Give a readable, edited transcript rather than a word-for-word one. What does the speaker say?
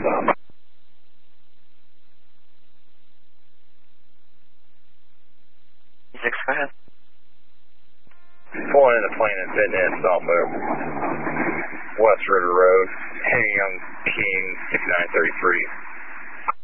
Six, go ahead. Pulling into Planet Fitness off of West River Road, heading on King 6933.